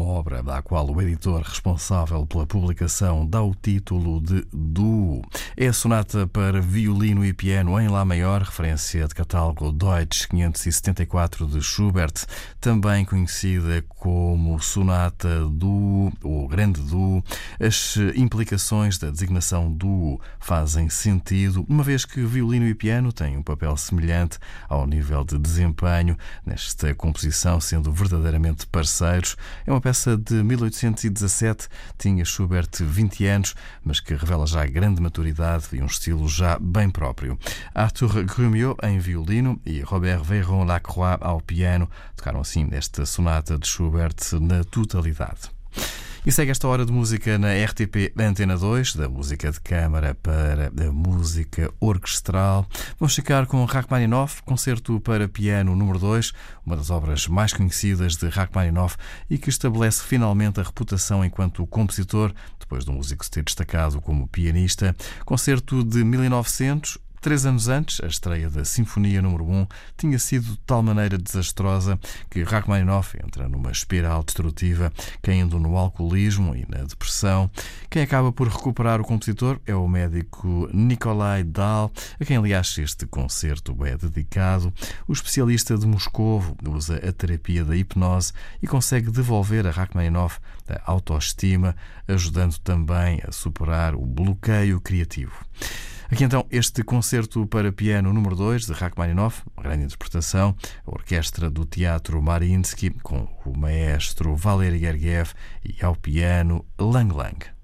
uma obra da qual o editor responsável pela publicação dá o título de Duo. É a sonata para violino e piano em Lá maior, referência de catálogo Deutsch 574 de Schubert, também conhecida como sonata Duo ou grande Duo. As implicações da designação Duo fazem sentido, uma vez que violino e piano têm um papel semelhante ao nível de desempenho nesta composição, sendo verdadeiramente parceiros. É uma peça de 1817, tinha Schubert 20 anos, mas que revela já grande maturidade e um estilo já bem próprio. Arthur Grumiaux em violino e Robert Veron-Lacroix ao piano tocaram assim nesta sonata de Schubert na totalidade. E segue esta hora de música na RTP Antena 2, da música de câmara para a música orquestral. Vamos ficar com Rachmaninoff, concerto para piano número 2, uma das obras mais conhecidas de Rachmaninoff e que estabelece finalmente a reputação enquanto compositor, depois do músico se ter destacado como pianista. Concerto de 1900. 3 anos antes, a estreia da Sinfonia número 1 tinha sido de tal maneira desastrosa que Rachmaninoff entra numa espiral destrutiva, caindo no alcoolismo e na depressão. Quem acaba por recuperar o compositor é o médico Nikolai Dahl, a quem, aliás, este concerto é dedicado. O especialista de Moscovo usa a terapia da hipnose e consegue devolver a Rachmaninoff a autoestima, ajudando também a superar o bloqueio criativo. Aqui então este concerto para piano número 2 de Rachmaninoff, uma grande interpretação, a orquestra do Teatro Mariinsky com o maestro Valery Gergiev e ao piano Lang Lang.